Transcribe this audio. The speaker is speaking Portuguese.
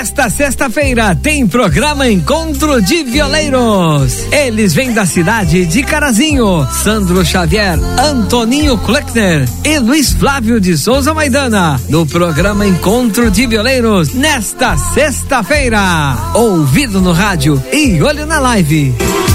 Nesta sexta-feira tem programa Encontro de Violeiros. Eles vêm da cidade de Carazinho. Sandro Xavier, Antoninho Kleckner e Luiz Flávio de Souza Maidana. No programa Encontro de Violeiros, nesta sexta-feira. Ouvido no rádio e olho na live.